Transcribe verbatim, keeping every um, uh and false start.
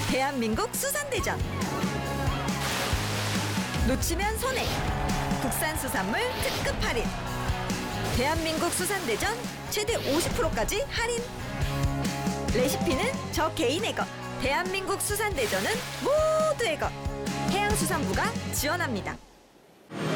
대한민국 수산대전. 놓치면 손해. 국산수산물 특급 할인. 대한민국 수산대전 최대 오십 퍼센트까지 할인. 레시피는 저 개인의 것. 대한민국 수산대전은 모두의 것. 해양수산부가 지원합니다.